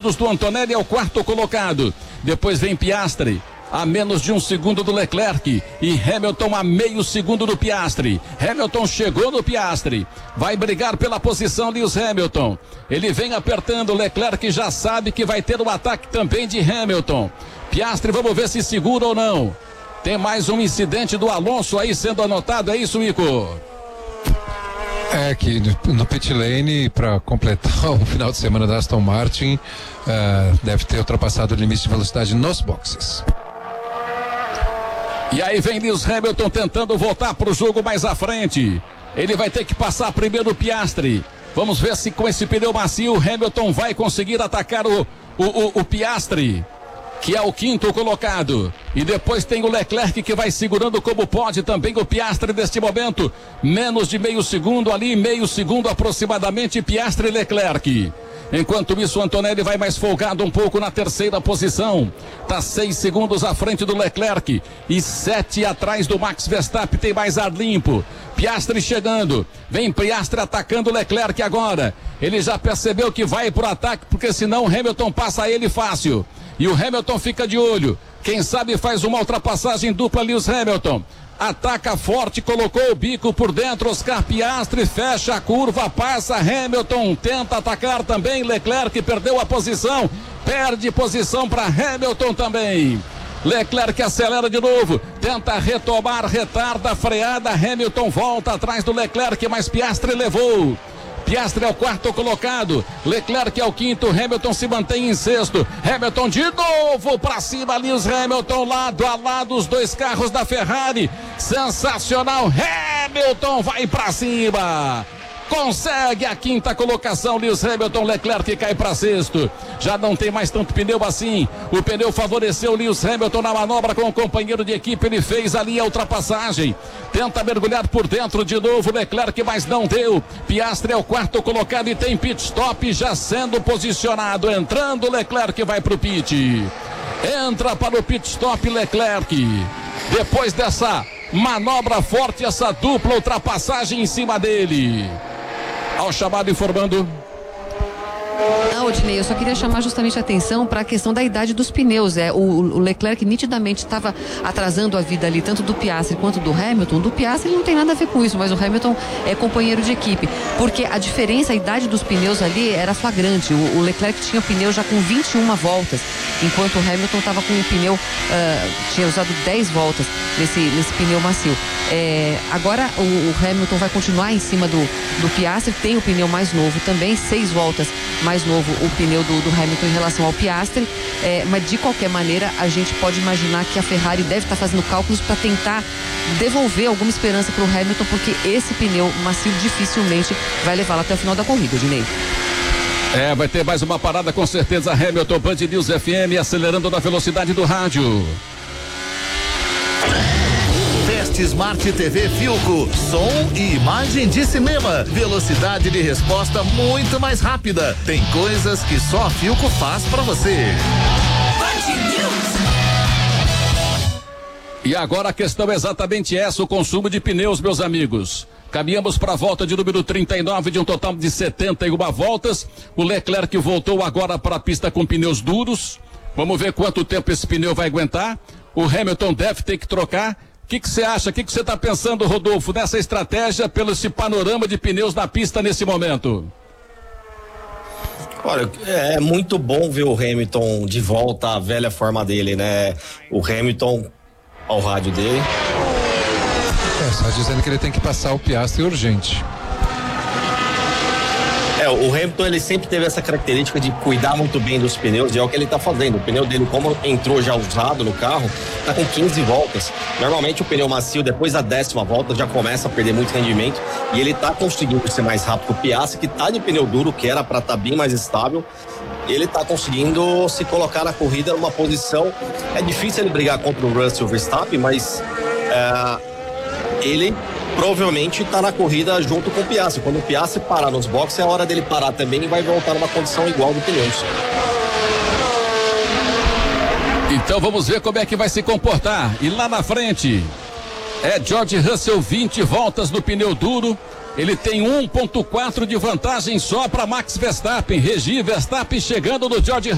segundos do Antonelli, é o quarto colocado. Depois vem Piastri, a menos de 1 segundo do Leclerc, e Hamilton a meio segundo do Piastri. Hamilton chegou no Piastri, vai brigar pela posição Lewis Hamilton. Ele vem apertando, Leclerc já sabe que vai ter um ataque também de Hamilton. Piastri, vamos ver se segura ou não. Tem mais um incidente do Alonso aí sendo anotado, é isso, Ico? É que no pit lane, para completar o final de semana da Aston Martin, deve ter ultrapassado o limite de velocidade nos boxes. E aí vem Lewis Hamilton tentando voltar para o jogo mais à frente. Ele vai ter que passar primeiro o Piastri. Vamos ver se com esse pneu macio Hamilton vai conseguir atacar o Piastri, que é o quinto colocado. E depois tem o Leclerc que vai segurando como pode também o Piastri neste momento. Menos de meio segundo ali, meio segundo aproximadamente, Piastri e Leclerc. Enquanto isso, o Antonelli vai mais folgado um pouco na terceira posição. Está 6 segundos à frente do Leclerc e 7 atrás do Max Verstappen. Tem mais ar limpo. Piastri chegando. Vem Piastri atacando o Leclerc agora. Ele já percebeu que vai pro ataque, porque senão o Hamilton passa ele fácil. E o Hamilton fica de olho. Quem sabe faz uma ultrapassagem dupla Lewis Hamilton. Ataca forte, colocou o bico por dentro, Oscar Piastri fecha a curva, passa Hamilton, tenta atacar também, Leclerc perdeu a posição, perde posição para Hamilton também. Leclerc acelera de novo, tenta retomar, retarda a freada, Hamilton volta atrás do Leclerc, mas Piastri levou. Piastri é o quarto colocado, Leclerc é o quinto, Hamilton se mantém em sexto. Hamilton de novo para cima, Lewis Hamilton lado a lado, os dois carros da Ferrari, sensacional, Hamilton vai para cima. Consegue a quinta colocação, Lewis Hamilton, Leclerc cai para sexto. Já não tem mais tanto pneu assim. O pneu favoreceu Lewis Hamilton na manobra com o companheiro de equipe. Ele fez ali a ultrapassagem. Tenta mergulhar por dentro de novo, Leclerc, mas não deu. Piastri é o quarto colocado e tem pit stop já sendo posicionado. Entrando, Leclerc vai para o pit. Entra para o pit stop, Leclerc. Depois dessa manobra forte, essa dupla ultrapassagem em cima dele. Ao chamado informando. Odinei, eu só queria chamar justamente a atenção para a questão da idade dos pneus. O Leclerc nitidamente estava atrasando a vida ali, tanto do Piastri quanto do Hamilton. Do Piastri não tem nada a ver com isso, mas o Hamilton é companheiro de equipe, porque a diferença, a idade dos pneus ali era flagrante. O Leclerc tinha pneu já com 21 voltas, enquanto o Hamilton estava com o pneu, tinha usado 10 voltas nesse pneu macio. Agora o Hamilton vai continuar em cima do Piastri, tem o pneu mais novo também, 6 voltas mais novo o pneu do Hamilton em relação ao Piastri, mas de qualquer maneira a gente pode imaginar que a Ferrari deve estar fazendo cálculos para tentar devolver alguma esperança para o Hamilton, porque esse pneu macio dificilmente vai levá-lo até o final da corrida, Dinei. Vai ter mais uma parada com certeza. Hamilton, Band News FM, acelerando na velocidade do rádio. Smart TV Philco, som e imagem de cinema, velocidade de resposta muito mais rápida. Tem coisas que só a Philco faz pra você. E agora a questão é exatamente essa, o consumo de pneus, meus amigos. Caminhamos para a volta de número 39 de um total de 71 voltas. O Leclerc voltou agora para a pista com pneus duros. Vamos ver quanto tempo esse pneu vai aguentar. O Hamilton deve ter que trocar. O que você acha? O que você está pensando, Rodolfo, nessa estratégia, pelo esse panorama de pneus na pista nesse momento? Olha, é muito bom ver o Hamilton de volta à velha forma dele, né? O Hamilton, ao rádio dele. Só dizendo que ele tem que passar o Piastri urgente. O Hamilton, ele sempre teve essa característica de cuidar muito bem dos pneus, e é o que ele tá fazendo. O pneu dele, como entrou já usado no carro, tá com 15 voltas. Normalmente o pneu macio, depois da 10ª volta, já começa a perder muito rendimento, e ele tá conseguindo ser mais rápido. O Piastri, que tá de pneu duro, que era pra tá bem mais estável, ele tá conseguindo se colocar na corrida numa posição. É difícil ele brigar contra o Russell Verstappen, mas ele provavelmente está na corrida junto com o Piastri. Quando o Piastri parar nos boxes, é a hora dele parar também e vai voltar numa condição igual do pneus. Então vamos ver como é que vai se comportar. E lá na frente é George Russell, 20 voltas no pneu duro. Ele tem 1,4 de vantagem só para Max Verstappen. Regi Verstappen chegando no George